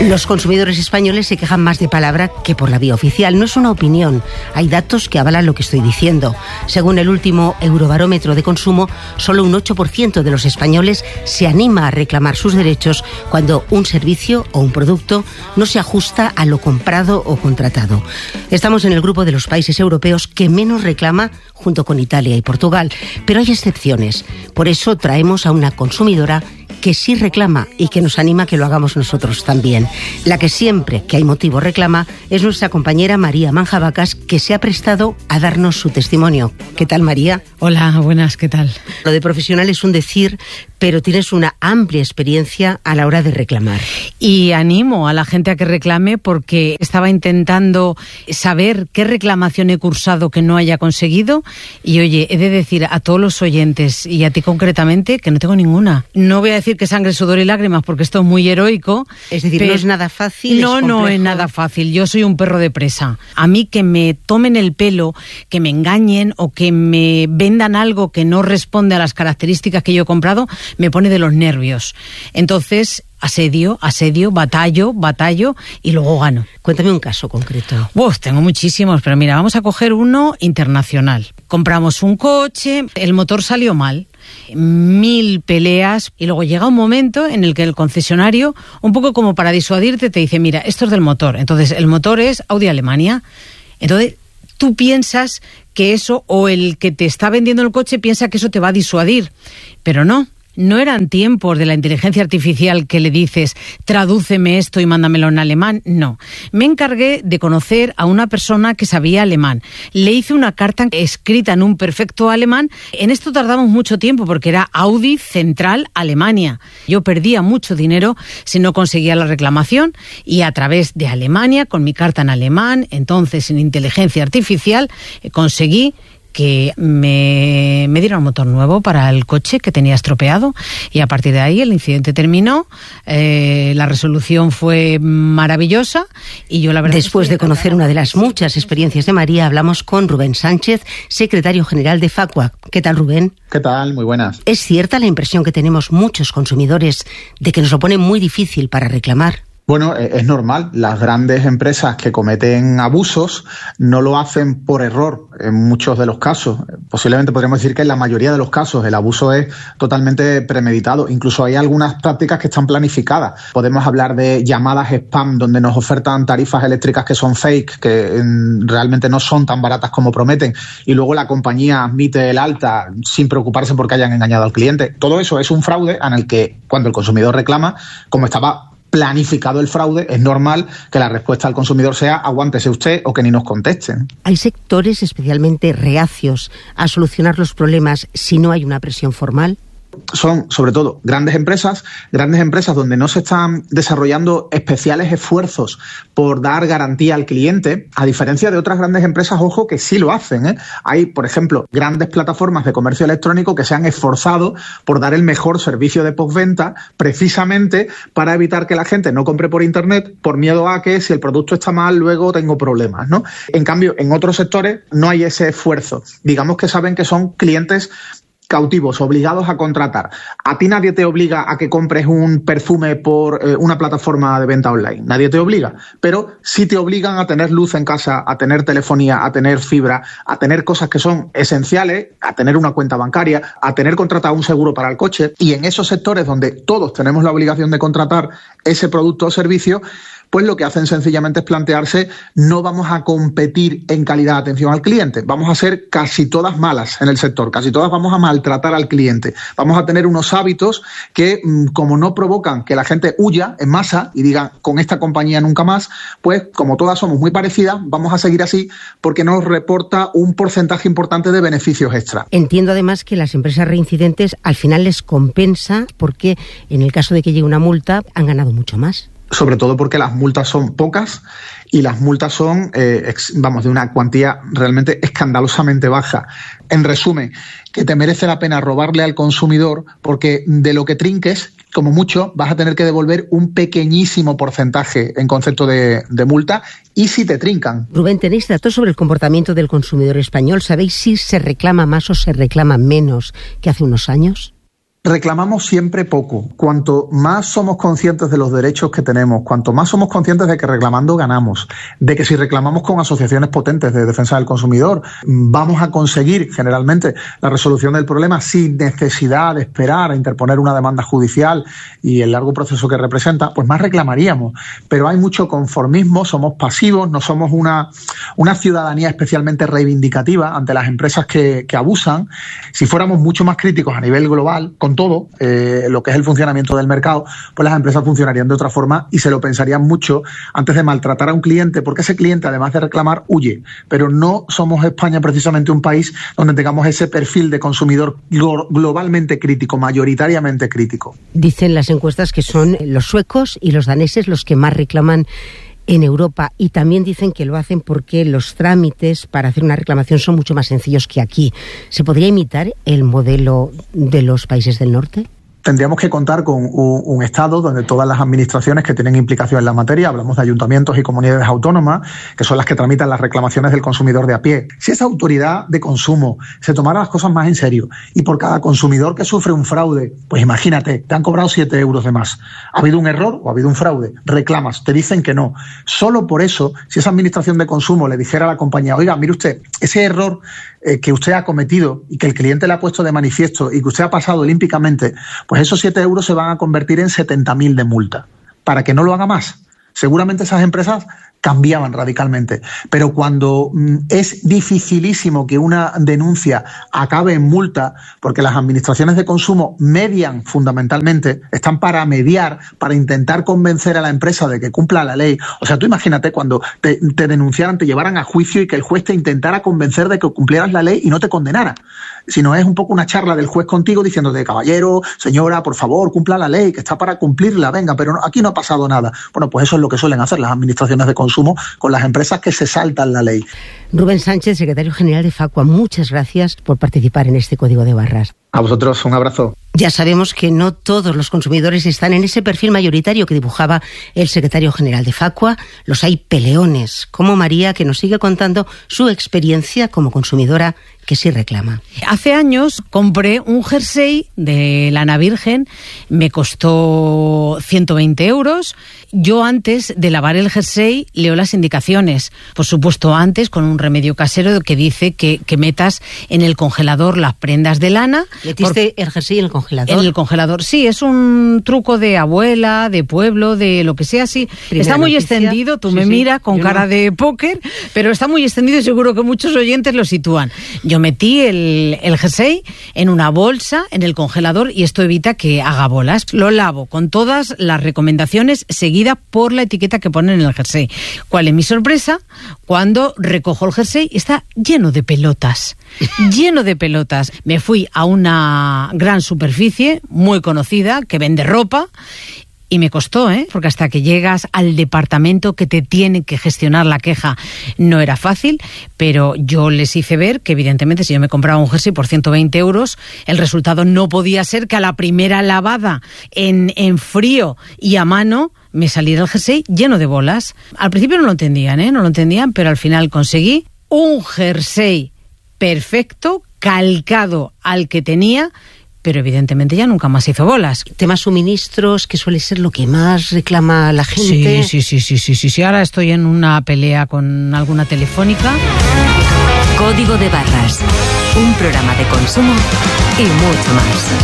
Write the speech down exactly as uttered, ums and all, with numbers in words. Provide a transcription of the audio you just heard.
Los consumidores españoles se quejan más de palabra que por la vía oficial. No es una opinión, hay datos que avalan lo que estoy diciendo. Según el último Eurobarómetro de consumo, solo un ocho por ciento de los españoles se anima a reclamar sus derechos cuando un servicio o un producto no se ajusta a lo comprado o contratado. Estamos en el grupo de los países europeos que menos reclama, junto con Italia y Portugal, pero hay excepciones. Por eso traemos a una consumidora que sí reclama y que nos anima a que lo hagamos nosotros también. La que siempre que hay motivo reclama es nuestra compañera María Manjabacas, que se ha prestado a darnos su testimonio. ¿Qué tal, María? Hola, buenas, ¿qué tal? Lo de profesional es un decir, pero tienes una amplia experiencia a la hora de reclamar. Y animo a la gente a que reclame porque estaba intentando saber qué reclamación he cursado que no haya conseguido y oye, he de decir a todos los oyentes y a ti concretamente que no tengo ninguna. No voy a decir que sangre, sudor y lágrimas porque esto es muy heroico. Es decir, no es nada fácil. No, no es nada fácil. Yo soy un perro de presa. A mí que me tomen el pelo, que me engañen o que me vendan algo que no responde a las características que yo he comprado, me pone de los nervios. Entonces, asedio, asedio, batallo, batallo y luego gano. Cuéntame un caso concreto. Uf, tengo muchísimos, pero mira, vamos a coger uno internacional. Compramos un coche, el motor salió mal, mil peleas y luego llega un momento en el que el concesionario, un poco como para disuadirte, te dice, mira, esto es del motor. Entonces, el motor es Audi Alemania. Entonces, tú piensas que eso, o el que te está vendiendo el coche piensa que eso te va a disuadir, pero no. No eran tiempos de la inteligencia artificial que le dices, tradúceme esto y mándamelo en alemán. No. Me encargué de conocer a una persona que sabía alemán. Le hice una carta escrita en un perfecto alemán. En esto tardamos mucho tiempo porque era Audi Central Alemania. Yo perdía mucho dinero si no conseguía la reclamación y a través de Alemania, con mi carta en alemán, entonces sin inteligencia artificial, conseguí que me, me dieron un motor nuevo para el coche que tenía estropeado y a partir de ahí el incidente terminó, eh, la resolución fue maravillosa y yo la verdad... Después de conocer una de las muchas experiencias de María, hablamos con Rubén Sánchez, secretario general de Facua. ¿Qué tal, Rubén? ¿Qué tal? Muy buenas. ¿Es cierta la impresión que tenemos muchos consumidores de que nos lo pone muy difícil para reclamar? Bueno, es normal. Las grandes empresas que cometen abusos no lo hacen por error en muchos de los casos. Posiblemente podríamos decir que en la mayoría de los casos el abuso es totalmente premeditado. Incluso hay algunas prácticas que están planificadas. Podemos hablar de llamadas spam donde nos ofertan tarifas eléctricas que son fake, que realmente no son tan baratas como prometen, y luego la compañía admite el alta sin preocuparse porque hayan engañado al cliente. Todo eso es un fraude en el que cuando el consumidor reclama, como estaba planificado el fraude, es normal que la respuesta al consumidor sea aguántese usted o que ni nos contesten. ¿Hay sectores especialmente reacios a solucionar los problemas si no hay una presión formal? Son, sobre todo, grandes empresas, grandes empresas donde no se están desarrollando especiales esfuerzos por dar garantía al cliente, a diferencia de otras grandes empresas, ojo, que sí lo hacen, ¿eh? Hay, por ejemplo, grandes plataformas de comercio electrónico que se han esforzado por dar el mejor servicio de postventa precisamente para evitar que la gente no compre por internet por miedo a que si el producto está mal luego tengo problemas, ¿no? En cambio, en otros sectores no hay ese esfuerzo. Digamos que saben que son clientes cautivos, obligados a contratar. A ti nadie te obliga a que compres un perfume por eh, una plataforma de venta online. Nadie te obliga. Pero sí te obligan a tener luz en casa, a tener telefonía, a tener fibra, a tener cosas que son esenciales, a tener una cuenta bancaria, a tener contratado un seguro para el coche. Y en esos sectores donde todos tenemos la obligación de contratar ese producto o servicio, pues lo que hacen sencillamente es plantearse, no vamos a competir en calidad de atención al cliente, vamos a ser casi todas malas en el sector, casi todas vamos a maltratar al cliente, vamos a tener unos hábitos que, como no provocan que la gente huya en masa y digan con esta compañía nunca más, pues como todas somos muy parecidas, vamos a seguir así porque nos reporta un porcentaje importante de beneficios extra. Entiendo además que las empresas reincidentes al final les compensa porque en el caso de que llegue una multa han ganado mucho más. Sobre todo porque las multas son pocas y las multas son, eh, ex, vamos, de una cuantía realmente escandalosamente baja. En resumen, que te merece la pena robarle al consumidor porque de lo que trinques, como mucho, vas a tener que devolver un pequeñísimo porcentaje en concepto de, de multa y si te trincan. Rubén, ¿tenéis datos sobre el comportamiento del consumidor español? ¿Sabéis si se reclama más o se reclama menos que hace unos años? reclamamos siempre poco. Cuanto más somos conscientes de los derechos que tenemos, cuanto más somos conscientes de que reclamando ganamos, de que si reclamamos con asociaciones potentes de defensa del consumidor, vamos a conseguir generalmente la resolución del problema sin necesidad de esperar a interponer una demanda judicial y el largo proceso que representa, pues más reclamaríamos. Pero hay mucho conformismo, somos pasivos, no somos una, una ciudadanía especialmente reivindicativa ante las empresas que, que abusan. Si fuéramos mucho más críticos a nivel global, con todo eh, lo que es el funcionamiento del mercado, pues las empresas funcionarían de otra forma y se lo pensarían mucho antes de maltratar a un cliente, porque ese cliente, además de reclamar, huye. Pero no somos España precisamente un país donde tengamos ese perfil de consumidor glo- globalmente crítico, mayoritariamente crítico. Dicen las encuestas que son los suecos y los daneses los que más reclaman en Europa, y también dicen que lo hacen porque los trámites para hacer una reclamación son mucho más sencillos que aquí. ¿Se podría imitar el modelo de los países del norte? Tendríamos que contar con un, un Estado donde todas las administraciones que tienen implicación en la materia, hablamos de ayuntamientos y comunidades autónomas, que son las que tramitan las reclamaciones del consumidor de a pie. Si esa autoridad de consumo se tomara las cosas más en serio y por cada consumidor que sufre un fraude, pues imagínate, te han cobrado siete euros de más. ¿Ha habido un error o ha habido un fraude? Reclamas, te dicen que no. Solo por eso, si esa administración de consumo le dijera a la compañía, oiga, mire usted, ese error eh, que usted ha cometido y que el cliente le ha puesto de manifiesto y que usted ha pasado olímpicamente, pues esos siete euros se van a convertir en setenta mil de multa, para que no lo haga más. Seguramente esas empresas cambiaban radicalmente, pero cuando mm, es dificilísimo que una denuncia acabe en multa, porque las administraciones de consumo median fundamentalmente, están para mediar, para intentar convencer a la empresa de que cumpla la ley. O sea, tú imagínate cuando te, te denunciaran, te llevaran a juicio y que el juez te intentara convencer de que cumplieras la ley y no te condenara. Sino es un poco una charla del juez contigo diciéndote, caballero, señora, por favor, cumpla la ley, que está para cumplirla, venga, pero no, aquí no ha pasado nada. Bueno, pues eso es lo que suelen hacer las administraciones de consumo con las empresas que se saltan la ley. Rubén Sánchez, secretario general de Facua, muchas gracias por participar en este Código de Barras. A vosotros, un abrazo. Ya sabemos que no todos los consumidores están en ese perfil mayoritario que dibujaba el secretario general de Facua. Los hay peleones, como María, que nos sigue contando su experiencia como consumidora que sí reclama. Hace años compré un jersey de lana virgen, me costó ciento veinte euros. Yo antes de lavar el jersey leo las indicaciones, por supuesto antes con un remedio casero que dice que, que metas en el congelador las prendas de lana. ¿Metiste el jersey en el congelador? En el congelador, sí, es un truco de abuela, de pueblo, de lo que sea, sí. Primera está muy noticia. Extendido, tú sí, me sí, miras con cara no. de póker, pero está muy extendido y seguro que muchos oyentes lo sitúan. Yo metí el, el jersey en una bolsa, en el congelador, y esto evita que haga bolas. Lo lavo con todas las recomendaciones seguida por la etiqueta que ponen en el jersey. ¿Cuál es mi sorpresa? Cuando recojo el jersey, está lleno de pelotas. lleno de pelotas. Me fui a una gran superficie muy conocida que vende ropa y me costó, ¿eh? Porque hasta que llegas al departamento que te tiene que gestionar la queja no era fácil, pero yo les hice ver que evidentemente si yo me compraba un jersey por ciento veinte euros, el resultado no podía ser que a la primera lavada en, en frío y a mano me saliera el jersey lleno de bolas. Al principio no lo entendían, ¿eh? No lo entendían, pero al final conseguí un jersey perfecto, calcado al que tenía, pero evidentemente ya nunca más hizo bolas. Temas suministros, que suele ser lo que más reclama la gente. Sí, sí, sí, sí, sí, sí, sí. Ahora estoy en una pelea con alguna telefónica. Código de Barras, un programa de consumo y mucho más.